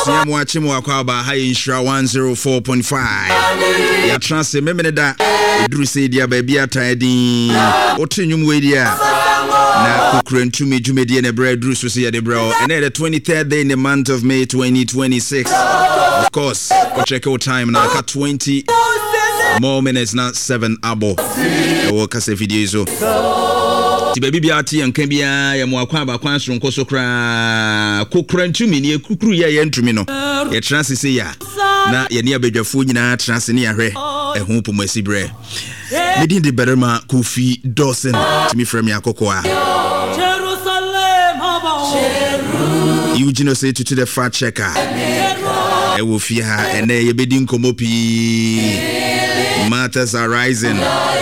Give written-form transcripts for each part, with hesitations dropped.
Siamuachimu akwaba high insura 104.5. Ya transe memeneda eduru se dia baby atadi. Otinyum we dia. Na kukrentu me jumedie ne bread duru so se ya de bro. And the 23rd day in the month of May 2026. Of course, go check your time now. 20 more minutes, not 7 abo. Ewo kase video so. Ti baby biati anka bia ya moakwa ba kwan so nkoso kra kokrantu mi ne kukuru ye ntumi no ye transe se ya na ye ne abadwafo nyina transe ne yahwe ehu pomasi bre medin de berema Kofi Dawson timi frame yakoko Jerusalem haba Eugene say to the fact checker e wo fi ha ene ye bedin komopi matters are rising.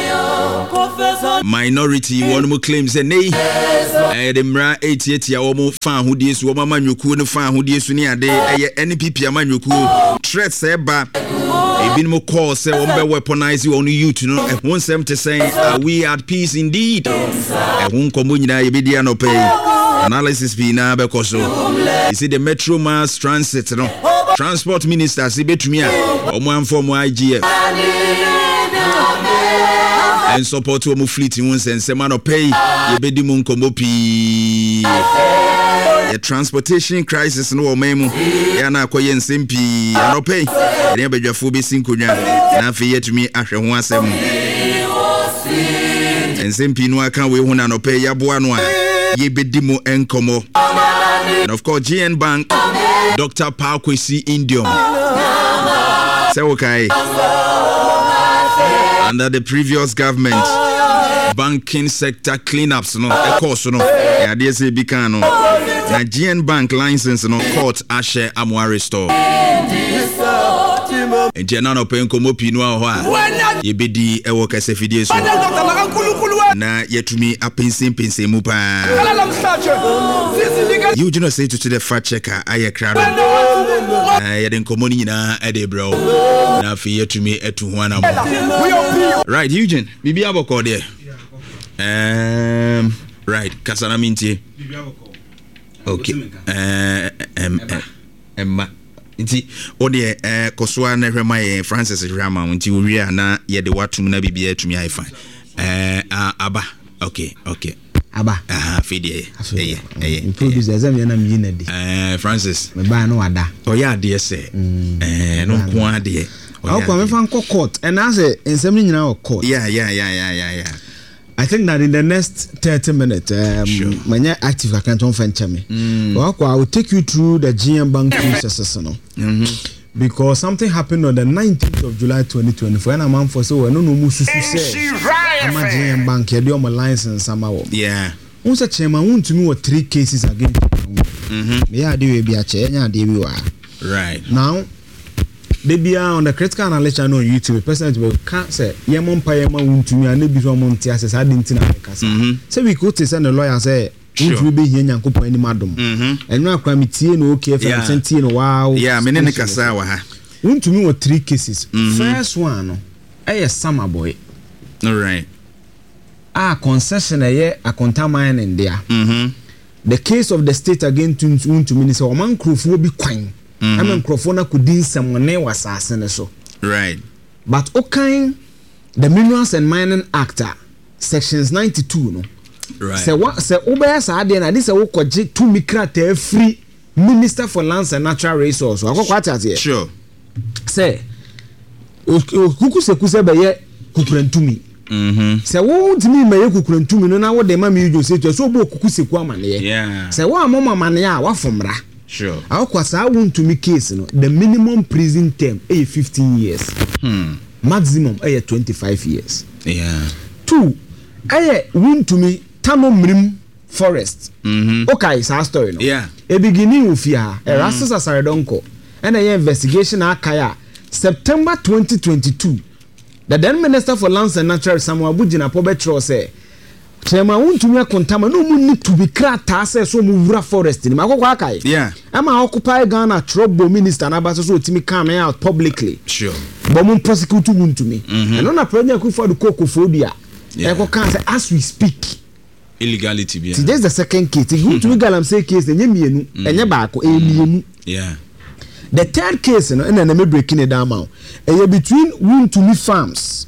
Minority one more claims a nay. The Mra 88 ya woman fan who deals woman manuku no fan who deals ni ade NPP manuku threat seba e bin mo call say one be weaponize you on youth no e won sem to say we at peace indeed e won komo nyina ye be dia no pay analysis be na be koso you see the Metro Mass Transit no transport minister say betumi a omo inform IGF and support to fleet in one sense man pay ye bedi mu nkomo pi the transportation crisis no memu ya na akoye nsempi no pay e bedwafo be sinkonwa na afi yetumi ahwe ho asem nsempi no aka we hu na no pay ya boa no a ye bedi mu enkomo. And of course GN Bank Dr. Pakwesi Indium say okay. Under the previous government, banking sector cleanups, no, of course, no, yeah, they say bikano. Nigerian bank license, no, court ashe amware store. And Janano penko mopi no wa. Ye bedi e woka se fidie so. Na yetumi apense mupa. You do not say to the fact checker aye crowd. Ya den komoni nyina e de bro. Na fi yetumi etu ho anam. Right, Eugene, bibi aboko there. Right, kasana mintie. Bibi aboko. Okay. Emma. Nti ode kosoa na hwema Francis Rama nti wi na ye de watum na bibi etumi ai fine. Aba. Okay. Aba. Fidie. Producer exam ya na mjina di. Francis. Me ba no wada. Oya de se. No nko ade. How me fan court and as a in court. Yeah. I think that in the next 30 minutes, my active account on Fenchame. I will take you through the GM Bank process, because something happened on the 19th of July 2024. And I'm for so I don't know Musu say I'm a GM Bank. You do my license somehow. Yeah. Once a chairman want to know 3 cases against me. Yeah, they will be a chair. Right now. They be on the critical analysis on YouTube. President will can't say Yamon Payama won't to me and maybe from Montias. I didn't know. So we could send a lawyer say, will be here and cook any madam. And now crime no okay for sentient. Wow, yeah, Menekasawa. Won't to me with 3 cases. First one, a summer boy. All right. Concession a contaminant in there. The case of the state against to minister or man crew will be quine. I mean, Crofona could do someone was assassin so. Right. But okay, the Minerals and Mining Act, sections 92, no. Right. So what? So Obeyas are there, and this is what 2 Mikrate free Minister for Lands and Natural Resources. I got what here. Sure. Say, Kuku Sekuse Baye Kukurentumi. Say, what me may Kukurentumi? No, now what the mammy you say to so Kuku Sequaman. Yeah. Say, what Mama Mania, what from Ra? Sure. Our kwasa want to make case, no. The minimum prison term is 15 years. Maximum is 25 years. Yeah. 2. I want to me Tamo Mrim Forest. Okay, it's our story, no. Yeah. A beginning of year, a Rastus Asaredonko, and a investigation Akaya, September 2022. The then Minister for Lands and Natural Samuel Bujina Pobetro say. Chema want to me contama no need to be crata so move forest in Makokai. Yeah. I'm a occupy Ghana trouble minister na baso so timi come out publicly. Sure. But mun prosecute to me. And on a project for the cocophobia. Yeah. As we speak. Illegality be. That's the second case. You to me galam say case enye mienu enye baako emienu. Yeah. The third case, and then I'm breaking it down now. Between Wontumi Farms.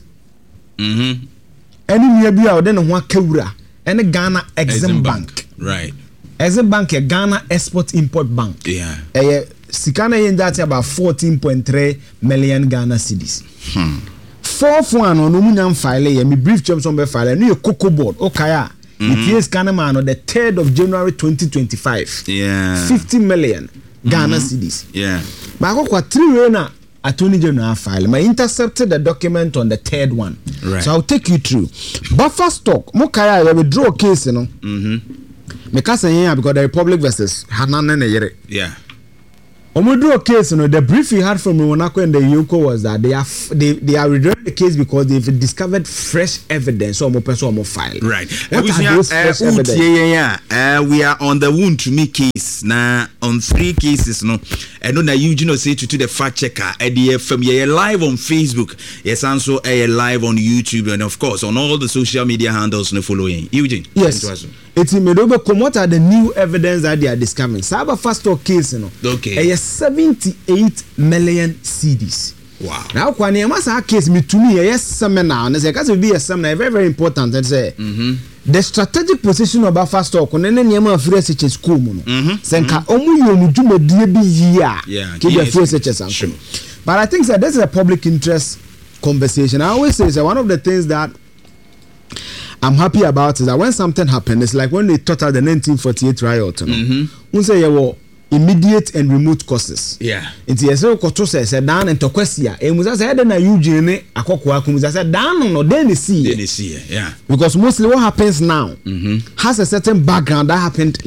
Any near be out then one Kewura and Ghana Exim Bank. Right. Exim Bank, a Ghana Export Import Bank. Yeah. Sikana yen that's about 14.3 million Ghana cedis. Fourth one on Umunyam file, me brief chums on the file, new Cocoa Board, Okaya. It is Ghana man on the 3rd of January 2025. Yeah. 50 million Ghana cedis. Yeah. But I got 3 rena Attorney General file. I intercepted the document on the 3rd one. Right. So I'll take you through. Buffer stock, Mokaya, I withdraw a case, you know. Because the Republic versus Hanan and Yere. Yeah. Omudro case, you know, the brief we had from Monaco and the Yoko was that they are withdrawing the case because they've discovered fresh evidence or more file. Right. What are those fresh evidence? We are on the Wontumi case now on 3 cases. No, I know that you say to the fact checker. From live on Facebook. Yes, also live on YouTube and of course on all the social media handles. No following Eugene. Yes. It's in Medobe. What are the new evidence that they are discovering? Cyber fast talk case, you know. Okay. 78 million CDs. Wow. Now, when you must have case me to me, yes, seminar, and because it will be a seminar, very, very important. And say the strategic position of fast stock on any name of free such as school. Senka omu yomu jume DB year. Keep your free such as sure. But I think that this is a public interest conversation. I always say that one of the things that I'm happy about is that when something happened, it's like when they taught out the 1948 riot. You say you immediate and remote causes. Yeah. It's yes, so koto say down and tokwsia. E musa say na Eugene akoko akum say down no then see. Then see, yeah. Because mostly what happens now has a certain background that happened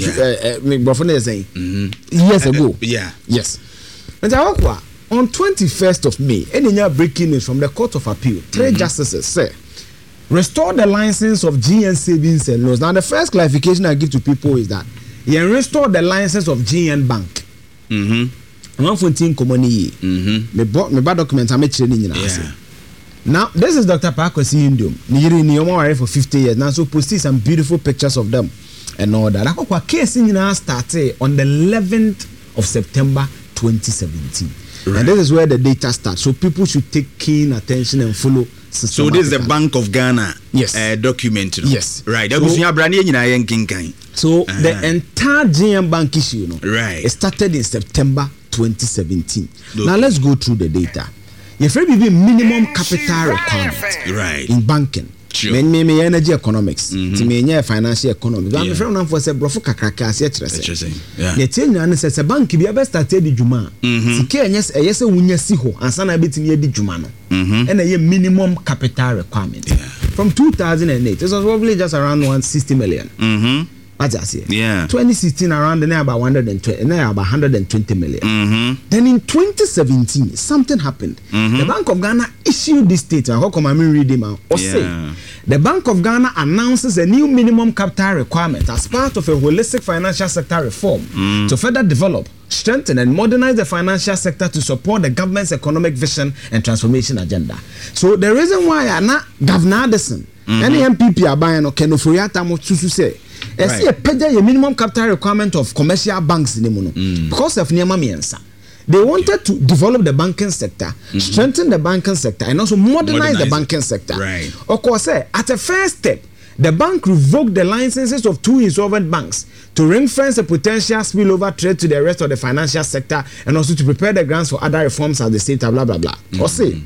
years ago. Yeah. Yes. And on 21st of May, any breaking news from the Court of Appeal, 3 justices say restore the license of GN savings and loans. Now the first clarification I give to people is that you restore the license of GN Bank. One for team company. Me bad documents I'm training. Now this is Dr. Pakwesi Indom. Ni for 50 years. Now so posted some beautiful pictures of them and all that. Akwa case in started on the 11th of September 2017. Right. And this is where the data starts. So people should take keen attention and follow. So this is the Bank of Ghana document. Yes. Right. So the entire GM Bank issue, right, started in September 2017. Okay. Now let's go through the data. Your free minimum capital requirement, right, in banking. Sure. Me energy economics, me financial economics. I'm afraid I'm for say brofo kakraka ase trese. Yeah. The change na say bank bi be started di djuma. Sika enyes eyese wunya si ho ansa na betimi edi djuma no. And a minimum capital requirement. From 2008, it was probably just around 160 million. That's it. Yeah. 2016 around the about 120, about 120 million. Then in 2017, something happened. The Bank of Ghana issued this statement. How come I read them out? Or say the Bank of Ghana announces a new minimum capital requirement as part of a holistic financial sector reform to further develop, strengthen, and modernize the financial sector to support the government's economic vision and transformation agenda. So the reason why I'm not Governor Addison, any MPP are buying or Kenofuriata Motsusu say. I see a pay minimum capital requirement of commercial banks in the mono because of Niama Miensa. They wanted to develop the banking sector, strengthen the banking sector, and also modernize the banking sector. Right. Of course, at a first step, the bank revoked the licenses of 2 insolvent banks to ring-fence a potential spillover trade to the rest of the financial sector and also to prepare the grounds for other reforms at the state, blah, blah, blah. Or say,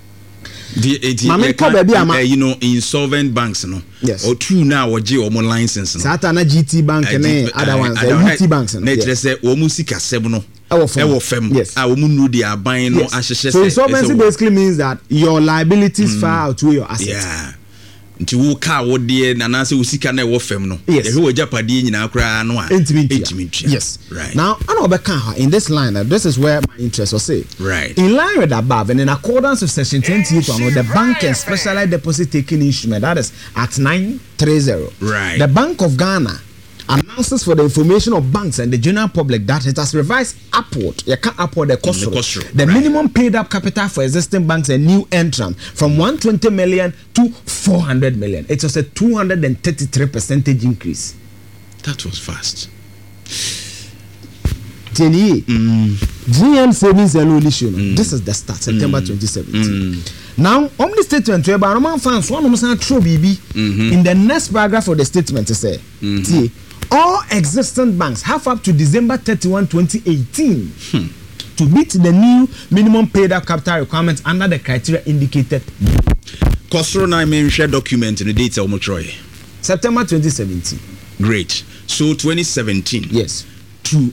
insolvent banks, no. Yes. Or 2 now or G or more license. Satana GT Bank and other ones, UT banks. Let's say, Omusika Sebuno. Yes. They are buying no assets. So insolvency basically means that your liabilities far outweigh your assets. Yeah. Nti wo car wo de na na se wo sika na wo fam no yes. Ye wo japade nyina kra no a intimate. Yes. Right. Now I know about in this line this is where my interest was say. Right. In line with above and in accordance with section 28 the bank and specialized deposit taking instrument that is at 930. Right. The Bank of Ghana announces for the information of banks and the general public that it has revised upward. You can't upward the cost. The minimum paid up capital for existing banks and new entrant from 120 million to 400 million. It was a 233% increase. That was fast. GN savings and loan issue. This is the start, September 2017. Now, only statement where Roman fans one of true BB in the next paragraph of the statement to say, all existing banks have up to December 31, 2018 to meet the new minimum paid-up capital requirements under the criteria indicated. Kosoro na me share document in the date of Motroy. September 2017. Great. So 2017. Yes. To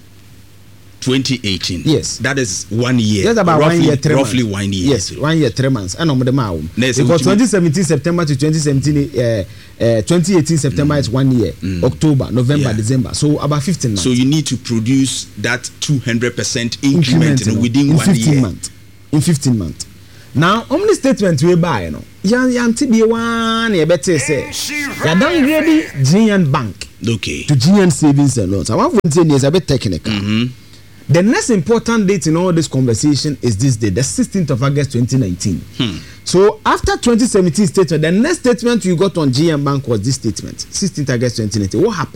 2018. Yes. That is 1 year. That's about roughly, 1 year, 3 roughly months. 1 year. Yes, 1 year, 3 months. And on the mouth. Because 2017 September to 2018 September is 1 year. October, November, December. So about 15 months. So you need to produce that 200% increment within 1 15 year. months. In 15 months. Now, only statement we buy, you know. Yan TB one, you better say. You done ready GN Bank. Okay. To GN Savings and Loans. I want to say is a bit technical. The next important date in all this conversation is this day, the 16th of August 2019. So after 2017 statement, the next statement you got on GN Bank was this statement, 16th August 2019. What happened?